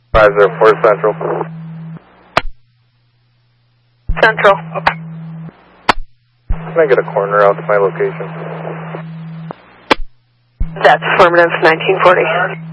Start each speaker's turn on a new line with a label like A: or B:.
A: 504 Central.
B: Central.
A: Can I get a corner out to my location?
B: That's affirmative, 1940.